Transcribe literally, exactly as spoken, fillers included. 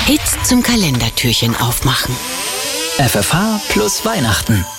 Hits zum Kalendertürchen aufmachen. F F H plus Weihnachten.